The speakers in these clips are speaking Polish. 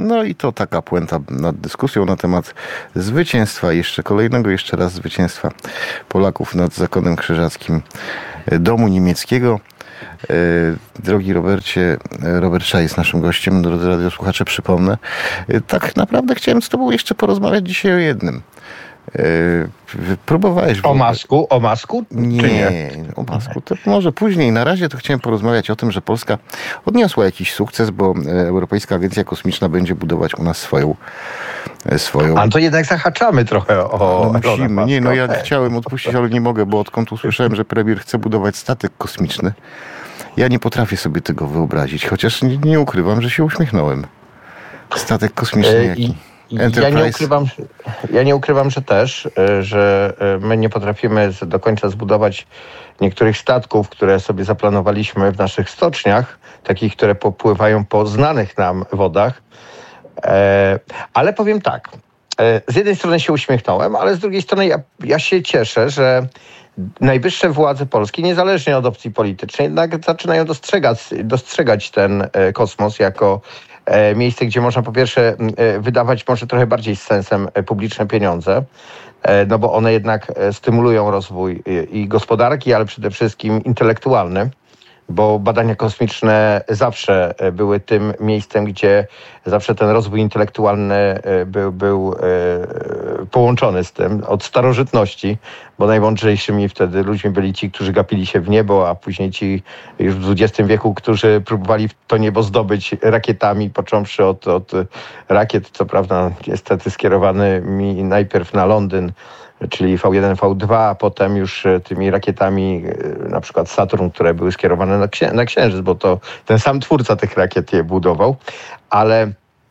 No i to taka puenta nad dyskusją na temat zwycięstwa, kolejnego zwycięstwa Polaków nad zakonem krzyżackim domu niemieckiego. Drogi Robercie, Robert Szaj jest naszym gościem, drodzy radiosłuchacze, przypomnę. Tak naprawdę chciałem z tobą jeszcze porozmawiać dzisiaj o jednym. Próbowałeś... O masku? Nie, o masku to może później. Na razie to chciałem porozmawiać o tym, że Polska odniosła jakiś sukces, bo Europejska Agencja Kosmiczna będzie budować u nas swoją... A to jednak zahaczamy trochę o... No musimy. Nie, no ja chciałem odpuścić, ale nie mogę, bo odkąd usłyszałem, że premier chce budować statek kosmiczny, ja nie potrafię sobie tego wyobrazić, chociaż nie ukrywam, że się uśmiechnąłem. Statek kosmiczny jaki? Ja nie ukrywam, że też, że my nie potrafimy do końca zbudować niektórych statków, które sobie zaplanowaliśmy w naszych stoczniach, takich, które popływają po znanych nam wodach. Ale powiem tak, z jednej strony się uśmiechnąłem, ale z drugiej strony ja się cieszę, że najwyższe władze Polski, niezależnie od opcji politycznej, jednak zaczynają dostrzegać ten kosmos jako miejsce, gdzie można po pierwsze wydawać może trochę bardziej z sensem publiczne pieniądze, no bo one jednak stymulują rozwój i gospodarki, ale przede wszystkim intelektualny, bo badania kosmiczne zawsze były tym miejscem, gdzie zawsze ten rozwój intelektualny był połączony z tym od starożytności, bo najmądrzejszymi wtedy ludźmi byli ci, którzy gapili się w niebo, a później ci już w XX wieku, którzy próbowali to niebo zdobyć rakietami, począwszy od rakiet, co prawda niestety skierowanymi najpierw na Londyn, czyli V1, V2, a potem już tymi rakietami, na przykład Saturn, które były skierowane na Księżyc, bo to ten sam twórca tych rakiet je budował, ale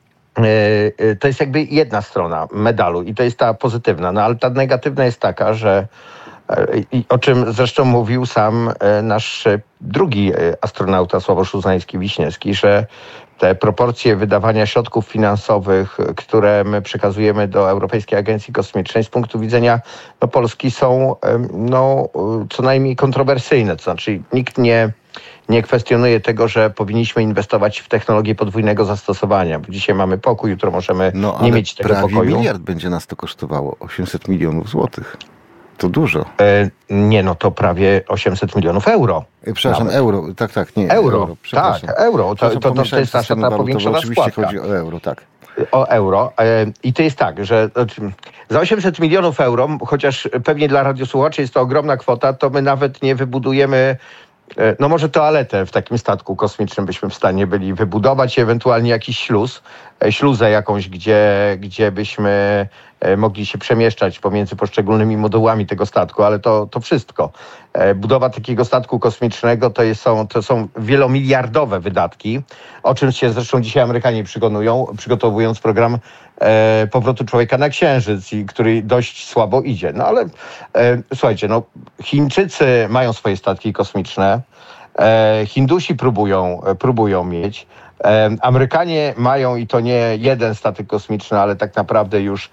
to jest jakby jedna strona medalu i to jest ta pozytywna, no ale ta negatywna jest taka, że o czym zresztą mówił sam nasz drugi astronauta Sławosz Uznański-Wiśniewski, że te proporcje wydawania środków finansowych, które my przekazujemy do Europejskiej Agencji Kosmicznej z punktu widzenia Polski są co najmniej kontrowersyjne. To znaczy nikt nie kwestionuje tego, że powinniśmy inwestować w technologię podwójnego zastosowania. Bo dzisiaj mamy pokój, jutro możemy nie mieć tego pokoju. Prawie miliard będzie nas to kosztowało. 800 milionów złotych. To dużo. To prawie 800 milionów euro. Przepraszam, nawet. Euro. Tak, nie. Euro. Tak, euro. To jest nasza ta powiększona oczywiście składka. Chodzi o euro, tak. O euro. I to jest tak, że za 800 milionów euro, chociaż pewnie dla radiosłuchaczy jest to ogromna kwota, to my nawet nie wybudujemy może toaletę w takim statku kosmicznym byśmy w stanie byli wybudować, ewentualnie jakiś śluzę jakąś, gdzie byśmy mogli się przemieszczać pomiędzy poszczególnymi modułami tego statku, ale to wszystko. Budowa takiego statku kosmicznego to są wielomiliardowe wydatki, o czym się zresztą dzisiaj Amerykanie przygotowując program powrotu człowieka na Księżyc, który dość słabo idzie. No ale słuchajcie, Chińczycy mają swoje statki kosmiczne, Hindusi próbują mieć, Amerykanie mają i to nie jeden statek kosmiczny, ale tak naprawdę już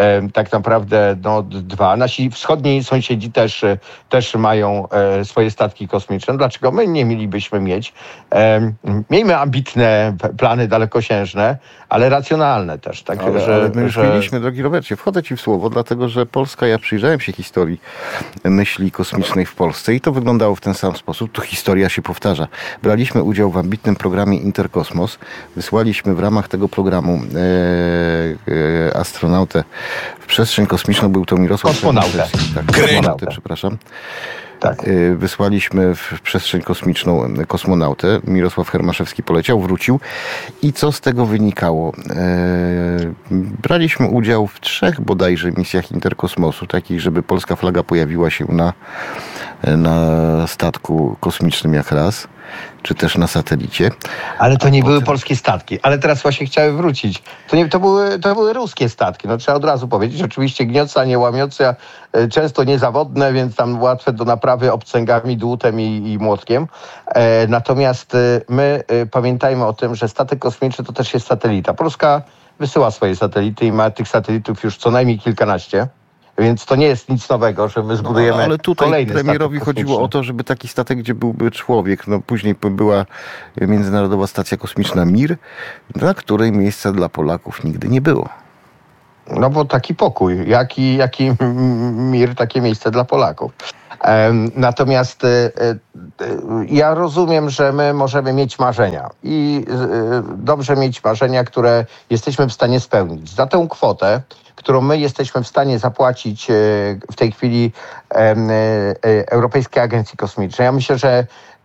dwa. Nasi wschodni sąsiedzi też mają swoje statki kosmiczne. Dlaczego my nie mielibyśmy mieć? Miejmy ambitne plany dalekosiężne, ale racjonalne też. Tak, ale my już mieliśmy, drogi Robercie, wchodzę ci w słowo, dlatego że Polska, ja przyjrzałem się historii myśli kosmicznej w Polsce i to wyglądało w ten sam sposób. Tu historia się powtarza. Braliśmy udział w ambitnym programie Interkosmos. Wysłaliśmy w ramach tego programu astronautę w przestrzeń kosmiczną. Był to Mirosław Kosmonautę, przepraszam. Tak. Wysłaliśmy w przestrzeń kosmiczną kosmonautę. Mirosław Hermaszewski poleciał, wrócił. I co z tego wynikało? Braliśmy udział w 3 bodajże misjach Interkosmosu, takich, żeby polska flaga pojawiła się na statku kosmicznym jak raz, czy też na satelicie. Ale to nie były polskie statki. Ale teraz właśnie chciałem wrócić. To były ruskie statki. Trzeba od razu powiedzieć. Oczywiście gniące, a nie łamiące, często niezawodne, więc tam łatwe do naprawy obcęgami, dłutem i młotkiem. Natomiast my pamiętajmy o tym, że statek kosmiczny to też jest satelita. Polska wysyła swoje satelity i ma tych satelitów już co najmniej kilkanaście. Więc to nie jest nic nowego, że my zbudujemy ale tutaj kolejny premierowi statek chodziło o to, żeby taki statek, gdzie byłby człowiek. Później była Międzynarodowa Stacja Kosmiczna Mir, na której miejsca dla Polaków nigdy nie było. No bo taki pokój, jaki mir, takie miejsce dla Polaków. Natomiast ja rozumiem, że my możemy mieć marzenia i dobrze mieć marzenia, które jesteśmy w stanie spełnić. Za tę kwotę, którą my jesteśmy w stanie zapłacić w tej chwili Europejskiej Agencji Kosmicznej, ja myślę, że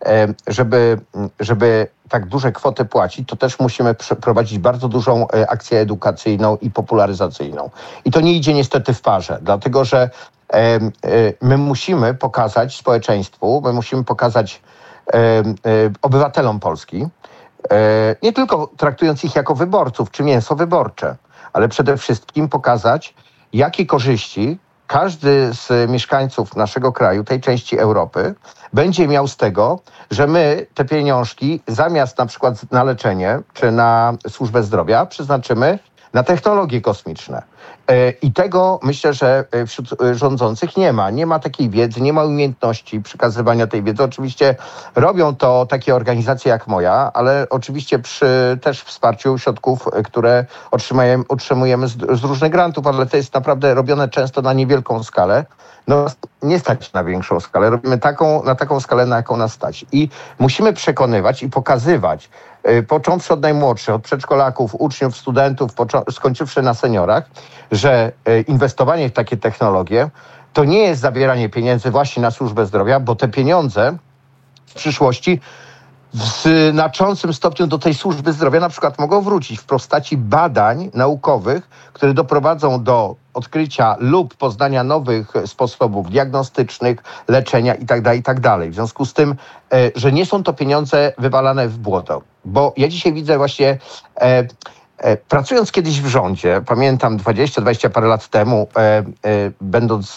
żeby tak duże kwoty płacić, to też musimy prowadzić bardzo dużą akcję edukacyjną i popularyzacyjną. I to nie idzie niestety w parze, dlatego że my musimy pokazać społeczeństwu, my musimy pokazać obywatelom Polski, nie tylko traktując ich jako wyborców czy mięso wyborcze, ale przede wszystkim pokazać, jakie korzyści każdy z mieszkańców naszego kraju, tej części Europy, będzie miał z tego, że my te pieniążki zamiast na przykład na leczenie czy na służbę zdrowia przeznaczymy na technologie kosmiczne. I tego myślę, że wśród rządzących nie ma. Nie ma takiej wiedzy, nie ma umiejętności przekazywania tej wiedzy. Oczywiście robią to takie organizacje jak moja, ale oczywiście przy też wsparciu środków, które otrzymujemy z różnych grantów, ale to jest naprawdę robione często na niewielką skalę. No nie stać na większą skalę. Robimy na taką skalę, na jaką nas stać. I musimy przekonywać i pokazywać, począwszy od najmłodszych, od przedszkolaków, uczniów, studentów, skończywszy na seniorach, że inwestowanie w takie technologie to nie jest zabieranie pieniędzy właśnie na służbę zdrowia, bo te pieniądze w przyszłości w znaczącym stopniu do tej służby zdrowia na przykład mogą wrócić w postaci badań naukowych, które doprowadzą do odkrycia lub poznania nowych sposobów diagnostycznych, leczenia itd. W związku z tym, że nie są to pieniądze wywalane w błoto. Bo ja dzisiaj widzę właśnie, pracując kiedyś w rządzie, pamiętam 20 parę lat temu, będąc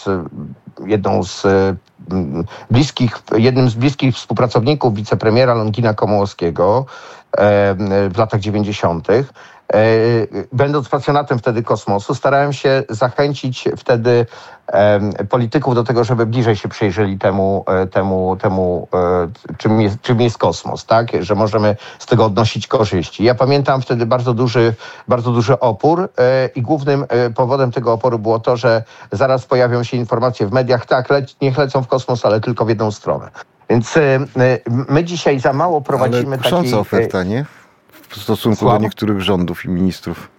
jednym z bliskich współpracowników wicepremiera Longina Komołowskiego w latach 90., będąc pasjonatem wtedy kosmosu, starałem się zachęcić wtedy polityków do tego, żeby bliżej się przyjrzeli temu czym jest kosmos, tak? Że możemy z tego odnosić korzyści. Ja pamiętam wtedy bardzo duży opór i głównym powodem tego oporu było to, że zaraz pojawią się informacje w mediach, tak, niech lecą w kosmos, ale tylko w jedną stronę. Więc my dzisiaj za mało prowadzimy ale kusząca oferta, nie? W stosunku do niektórych rządów i ministrów.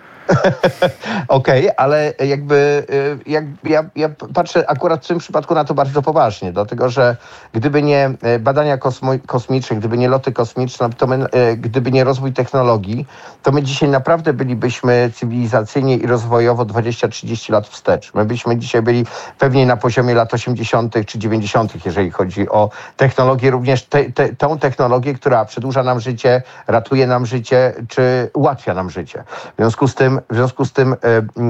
Okej, ale jakby ja patrzę akurat w tym przypadku na to bardzo poważnie, dlatego że gdyby nie badania kosmiczne, gdyby nie loty kosmiczne, gdyby nie rozwój technologii, to my dzisiaj naprawdę bylibyśmy cywilizacyjnie i rozwojowo 20-30 lat wstecz. My byśmy dzisiaj byli pewnie na poziomie lat 80. czy 90., jeżeli chodzi o technologię, również tą technologię, która przedłuża nam życie, ratuje nam życie, czy ułatwia nam życie. W związku z tym,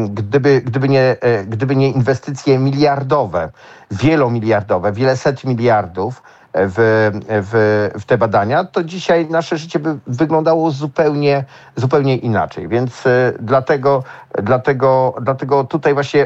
gdyby nie inwestycje miliardowe, wielomiliardowe, wieleset miliardów w te badania, to dzisiaj nasze życie by wyglądało zupełnie inaczej. Więc dlatego tutaj właśnie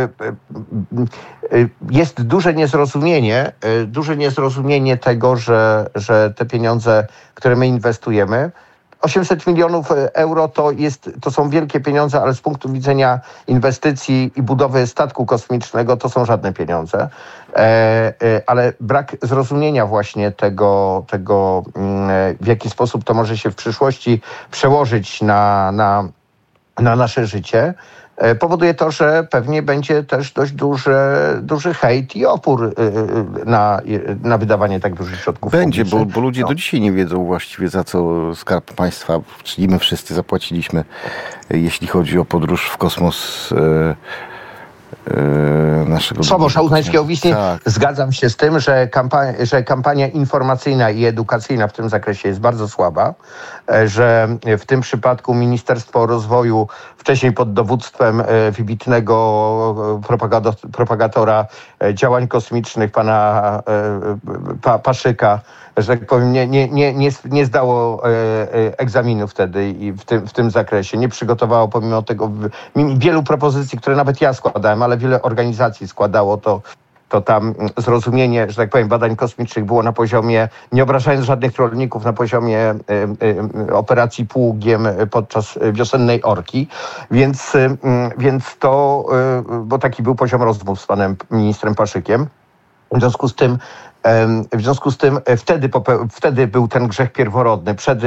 jest duże niezrozumienie tego, że te pieniądze, które my inwestujemy, 800 milionów euro to są wielkie pieniądze, ale z punktu widzenia inwestycji i budowy statku kosmicznego to są żadne pieniądze. Ale brak zrozumienia właśnie tego, w jaki sposób to może się w przyszłości przełożyć na nasze życie, powoduje to, że pewnie będzie też dość duży hejt i opór na wydawanie tak dużych środków publicznych. Będzie, bo ludzie do dzisiaj nie wiedzą właściwie, za co Skarb Państwa, czyli my wszyscy zapłaciliśmy, jeśli chodzi o podróż w kosmos naszego... Sławomir Uznańskiego-Wiśni. Tak. Zgadzam się z tym, że kampania informacyjna i edukacyjna w tym zakresie jest bardzo słaba, że w tym przypadku Ministerstwo Rozwoju, wcześniej pod dowództwem wybitnego propagatora działań kosmicznych, pana Paszyka, że tak powiem, nie zdało egzaminu wtedy i w tym zakresie. Nie przygotowało pomimo tego wielu propozycji, które nawet ja składałem, ale ale wiele organizacji składało to tam zrozumienie, że tak powiem, badań kosmicznych było na poziomie, nie obrażając żadnych rolników, na poziomie operacji pługiem podczas wiosennej orki. Więc to, bo taki był poziom rozmów z panem ministrem Paszykiem. W związku z tym wtedy był ten grzech pierworodny.